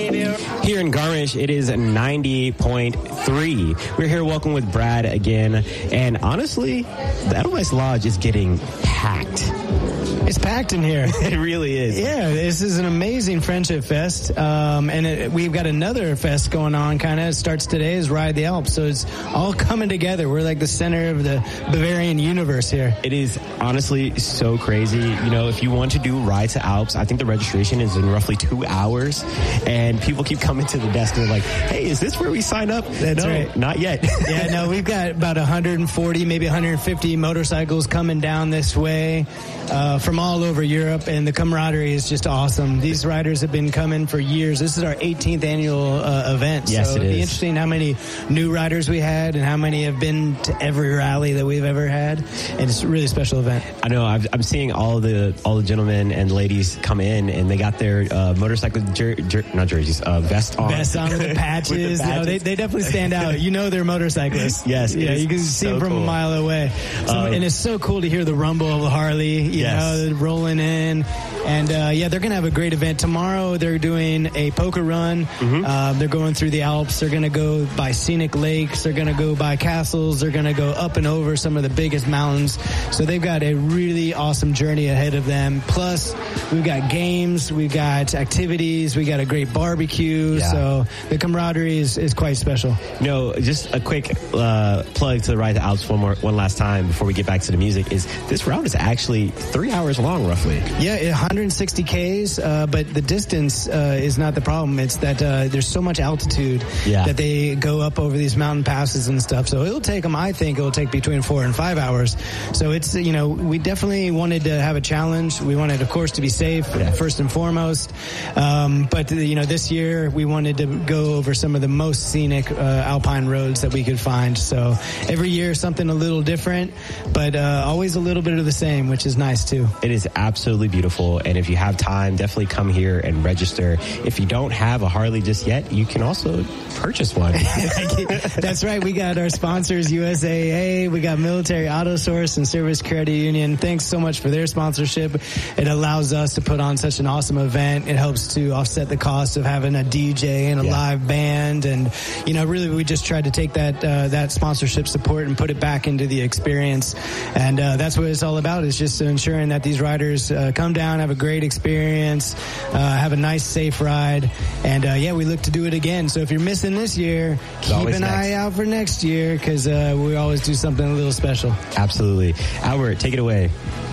Here in Garmisch, it is 90.3. We're here welcome with Brad again. And honestly, the Edelweiss Lodge is getting packed. It's packed in here. It really is. Yeah, this is an amazing Friendship Fest. We've got another fest going on, kind of. It starts today, is Ride the Alps. So it's all coming together. We're like the center of the Bavarian universe here. It is honestly so crazy. You know, if you want to do Ride to Alps, I think the registration is in roughly 2 hours. And people keep coming to the desk and they're like, hey, is this where we sign up? That's right. Not yet. Yeah, no, we've got about 140, maybe 150 motorcycles coming down this way from all over Europe, and the camaraderie is just awesome. These riders have been coming for years. This is our 18th annual event. Yes, so it it'd be is. interesting how many new riders we had and how many have been to every rally that we've ever had. And it's a really special event. I know. I'm seeing all the gentlemen and ladies come in, and they got their motorcycle not jerseys, vest on. Vest on with the patches. No, they definitely stand out. You know they're motorcyclists. Yes. Yeah, you can see them from a mile away. And it's so cool to hear the rumble of the Harley, you know, rolling in. And they're going to have a great event. Tomorrow they're doing a poker run. Mm-hmm. They're going through the Alps. They're going to go by scenic lakes. They're going to go by castles. They're going to go up and over some of the biggest mountains. So they've got a really awesome journey ahead of them. Plus, we've got games. We've got activities. We got a great barbecue. Yeah. So the camaraderie is quite special. No, just a quick plug to the Ride the Alps one last time before we get back to the music is this route is actually 3 hours long, roughly. Yeah, 160 Ks, but the distance is not the problem. It's that there's so much altitude that they go up over these mountain passes and stuff. So it'll take them, I think it'll take between 4 and 5 hours. So it's, we definitely wanted to have a challenge. We wanted, of course, to be safe, first and foremost. But this year we wanted to go over some of the most scenic alpine roads that we could find. So every year something a little different, but always a little bit of the same, which is nice too. It is absolutely beautiful, and if you have time, definitely come here and register. If you don't have a Harley just yet, you can also purchase one. That's right. We got our sponsors, USAA, we got Military Auto Source and Service Credit Union. Thanks so much for their sponsorship. It allows us to put on such an awesome event. It helps to offset the cost of having a DJ and a live band, and really we just tried to take that sponsorship support and put it back into the experience, and that's what it's all about, is just ensuring that these riders come down, have a great experience, have a nice, safe ride, and we look to do it again. So if you're missing this year, keep an eye out for next year, because we always do something a little special. Absolutely. Albert, take it away.